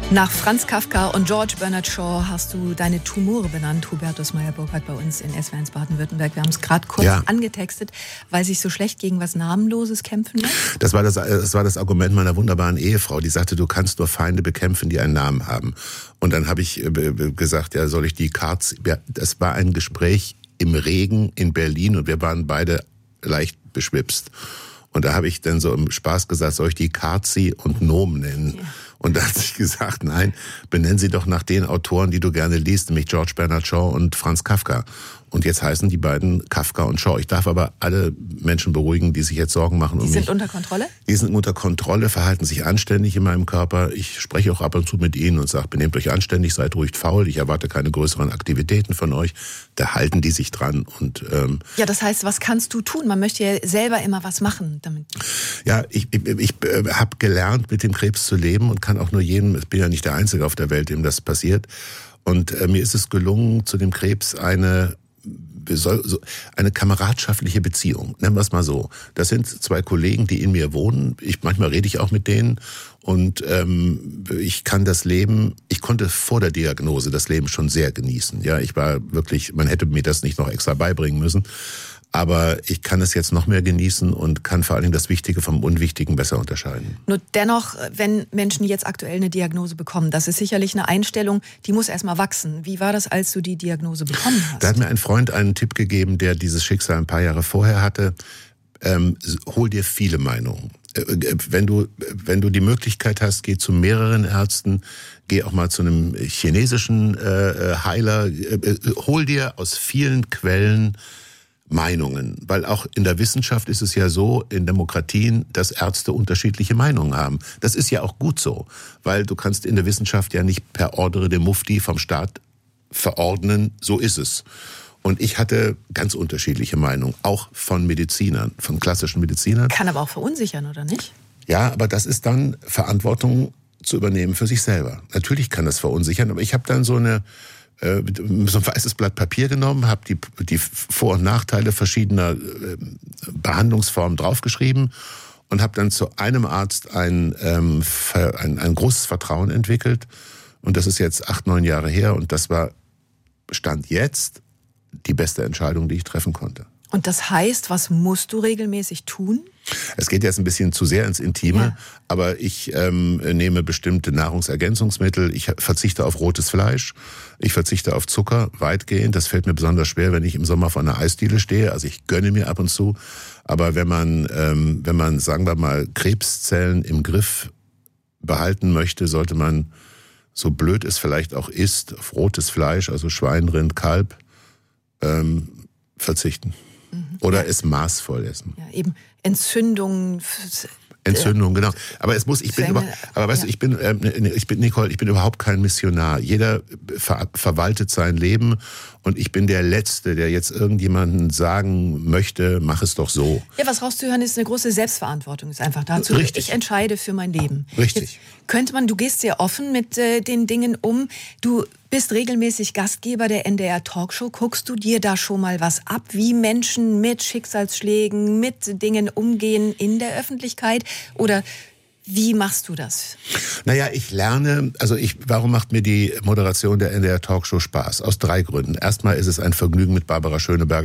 Nach Franz Kafka und George Bernard Shaw hast du deine Tumore benannt, Hubertus Meyer-Burkhardt, bei uns in SWR1 Baden-Württemberg. Wir haben es gerade kurz angetextet, weil sich so schlecht gegen was Namenloses kämpfen lässt. Das war das Argument meiner wunderbaren Ehefrau, die sagte, du kannst nur Feinde bekämpfen, die einen Namen haben. Und dann habe ich gesagt, ja, soll ich die Karts... Ja, das war ein Gespräch im Regen in Berlin und wir waren beide leicht beschwipst. Und da habe ich dann so im Spaß gesagt, soll ich die Karzi und Nomen nennen? Ja. Und da hat sie gesagt, nein, benennen sie doch nach den Autoren, die du gerne liest, nämlich George Bernard Shaw und Franz Kafka. Und jetzt heißen die beiden Kafka und Shaw. Ich darf aber alle Menschen beruhigen, die sich jetzt Sorgen machen um mich. Die sind unter Kontrolle? Die sind unter Kontrolle, verhalten sich anständig in meinem Körper. Ich spreche auch ab und zu mit ihnen und sage, benehmt euch anständig, seid ruhig faul. Ich erwarte keine größeren Aktivitäten von euch. Da halten die sich dran. Und ja, das heißt, was kannst du tun? Man möchte ja selber immer was machen damit. Ja, ich habe gelernt, mit dem Krebs zu leben und kann auch nur jedem, ich bin ja nicht der Einzige auf der Welt, dem das passiert. Und mir ist es gelungen, zu dem Krebs eine kameradschaftliche Beziehung, nennen wir es mal so. Das sind zwei Kollegen, die in mir wohnen. Manchmal rede ich auch mit denen und ich kann das Leben, ich konnte vor der Diagnose das Leben schon sehr genießen. Ja, ich war wirklich, man hätte mir das nicht noch extra beibringen müssen. Aber ich kann es jetzt noch mehr genießen und kann vor allen Dingen das Wichtige vom Unwichtigen besser unterscheiden. Nur dennoch, wenn Menschen jetzt aktuell eine Diagnose bekommen, das ist sicherlich eine Einstellung, die muss erstmal wachsen. Wie war das, als du die Diagnose bekommen hast? Da hat mir ein Freund einen Tipp gegeben, der dieses Schicksal ein paar Jahre vorher hatte. Hol dir viele Meinungen. Wenn du die Möglichkeit hast, geh zu mehreren Ärzten, geh auch mal zu einem chinesischen Heiler. Hol dir aus vielen Quellen Meinungen, weil auch in der Wissenschaft ist es ja so, in Demokratien, dass Ärzte unterschiedliche Meinungen haben. Das ist ja auch gut so, weil du kannst in der Wissenschaft ja nicht per Ordre de Mufti vom Staat verordnen, so ist es. Und ich hatte ganz unterschiedliche Meinungen, auch von Medizinern, von klassischen Medizinern. Kann aber auch verunsichern, oder nicht? Ja, aber das ist dann Verantwortung zu übernehmen für sich selber. Natürlich kann das verunsichern, aber ich habe dann so ein weißes Blatt Papier genommen, habe die Vor- und Nachteile verschiedener Behandlungsformen draufgeschrieben und habe dann zu einem Arzt ein großes Vertrauen entwickelt. Und das ist jetzt 8-9 Jahre her und das war Stand jetzt die beste Entscheidung, die ich treffen konnte. Und das heißt, was musst du regelmäßig tun? Es geht jetzt ein bisschen zu sehr ins Intime, aber ich nehme bestimmte Nahrungsergänzungsmittel. Ich verzichte auf rotes Fleisch. Ich verzichte auf Zucker weitgehend. Das fällt mir besonders schwer, wenn ich im Sommer vor einer Eisdiele stehe. Also ich gönne mir ab und zu. Aber wenn man, sagen wir mal, Krebszellen im Griff behalten möchte, sollte man, so blöd es vielleicht auch ist, auf rotes Fleisch, also Schwein, Rind, Kalb, verzichten. Oder es maßvoll essen. Ja, eben Entzündungen. Entzündung, genau. Aber Nicole, ich bin überhaupt kein Missionar. Jeder verwaltet sein Leben und ich bin der Letzte, der jetzt irgendjemanden sagen möchte, mach es doch so. Ja, was rauszuhören ist eine große Selbstverantwortung, ist einfach dazu. Richtig. Ich entscheide für mein Leben. Richtig. Jetzt du gehst sehr offen mit den Dingen um. Du bist regelmäßig Gastgeber der NDR Talkshow. Guckst du dir da schon mal was ab, wie Menschen mit Schicksalsschlägen, mit Dingen umgehen in der Öffentlichkeit? Oder wie machst du das? Naja, ich lerne, warum macht mir die Moderation der NDR Talkshow Spaß? Aus 3 Gründen. Erstmal ist es ein Vergnügen, mit Barbara Schöneberger